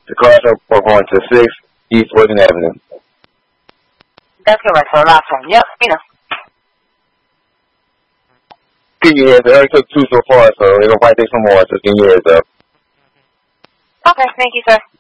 The cars are going to 6 East Woodland Avenue. That's correct, sir. Last one. Yep, you know. Can you hear? They already took 2 so far, so they're going to probably take some more, so can you hear, so. Okay, thank you, sir.